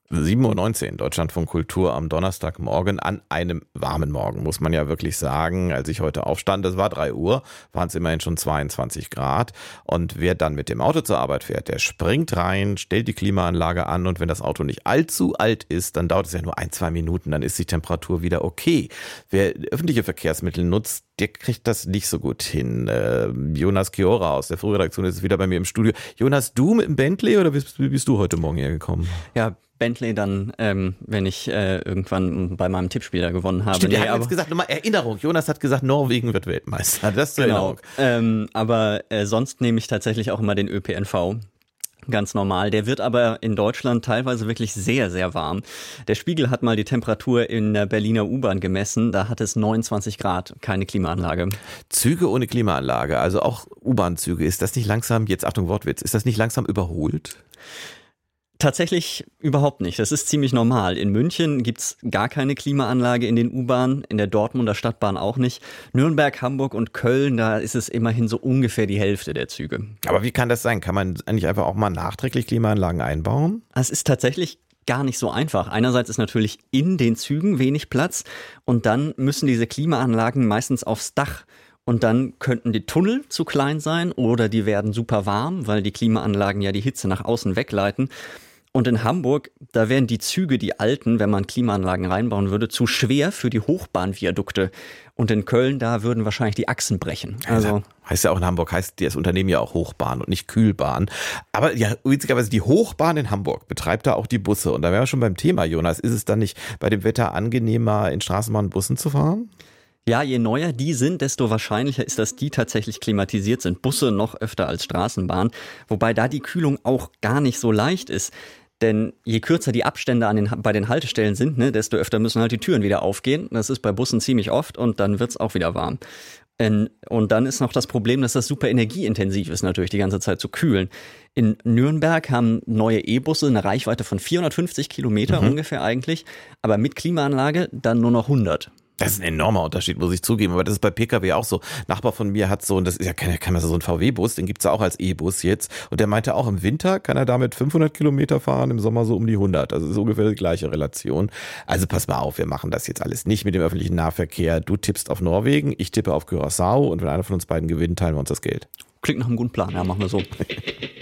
7:19 Uhr, Deutschlandfunk Kultur am Donnerstagmorgen an einem warmen Morgen, muss man ja wirklich sagen. Als ich heute aufstand, das war 3 Uhr, waren es immerhin schon 22 Grad. Und wer dann mit dem Auto zur Arbeit fährt, der springt rein, stellt die Klimaanlage an und wenn das Auto nicht allzu alt ist, dann dauert es ja nur 1-2 Minuten, dann ist die Temperatur wieder okay. Wer öffentliche Verkehrsmittel nutzt, der kriegt das nicht so gut hin. Jonas Chiora aus der Frühredaktion ist wieder bei mir im Studio. Jonas, du mit dem Bentley oder wie bist du heute Morgen hergekommen? Ja, Bentley dann, wenn ich irgendwann bei meinem Tippspiel da gewonnen habe. Stimmt, er hat jetzt gesagt, nochmal Erinnerung, Jonas hat gesagt, Norwegen wird Weltmeister. Das zur Erinnerung. Aber sonst nehme ich tatsächlich auch immer den ÖPNV. Ganz normal. Der wird aber in Deutschland teilweise wirklich sehr, sehr warm. Der Spiegel hat mal die Temperatur in der Berliner U-Bahn gemessen. Da hat es 29 Grad, keine Klimaanlage. Züge ohne Klimaanlage, also auch U-Bahn-Züge, ist das nicht langsam, jetzt Achtung Wortwitz, ist das nicht langsam überholt? Tatsächlich überhaupt nicht. Das ist ziemlich normal. In München gibt's gar keine Klimaanlage in den U-Bahnen, in der Dortmunder Stadtbahn auch nicht. Nürnberg, Hamburg und Köln, da ist es immerhin so ungefähr die Hälfte der Züge. Aber wie kann das sein? Kann man eigentlich einfach auch mal nachträglich Klimaanlagen einbauen? Es ist tatsächlich gar nicht so einfach. Einerseits ist natürlich in den Zügen wenig Platz und dann müssen diese Klimaanlagen meistens aufs Dach. Und dann könnten die Tunnel zu klein sein oder die werden super warm, weil die Klimaanlagen ja die Hitze nach außen wegleiten. Und in Hamburg, da wären die Züge, die alten, wenn man Klimaanlagen reinbauen würde, zu schwer für die Hochbahnviadukte. Und in Köln, da würden wahrscheinlich die Achsen brechen. Also heißt ja auch in Hamburg, heißt das Unternehmen ja auch Hochbahn und nicht Kühlbahn. Aber ja, witzigerweise die Hochbahn in Hamburg betreibt da auch die Busse. Und da wären wir schon beim Thema, Jonas. Ist es dann nicht bei dem Wetter angenehmer, in Straßenbahn und Bussen zu fahren? Ja, je neuer die sind, desto wahrscheinlicher ist, dass die tatsächlich klimatisiert sind. Busse noch öfter als Straßenbahn. Wobei da die Kühlung auch gar nicht so leicht ist. Denn je kürzer die Abstände bei den Haltestellen sind, desto öfter müssen halt die Türen wieder aufgehen. Das ist bei Bussen ziemlich oft und dann wird's auch wieder warm. Und dann ist noch das Problem, dass das super energieintensiv ist, natürlich die ganze Zeit zu kühlen. In Nürnberg haben neue E-Busse eine Reichweite von 450 Kilometer ungefähr eigentlich, aber mit Klimaanlage dann nur noch 100. Das ist ein enormer Unterschied, muss ich zugeben. Aber das ist bei Pkw auch so. Ein Nachbar von mir hat so, und das ist ja so ein VW-Bus, den gibt's ja auch als E-Bus jetzt. Und der meinte auch, im Winter kann er damit 500 Kilometer fahren, im Sommer so um die 100. Also das ist ungefähr die gleiche Relation. Also pass mal auf, wir machen das jetzt alles nicht mit dem öffentlichen Nahverkehr. Du tippst auf Norwegen, ich tippe auf Curaçao und wenn einer von uns beiden gewinnt, teilen wir uns das Geld. Klingt nach einem guten Plan, ja, machen wir so.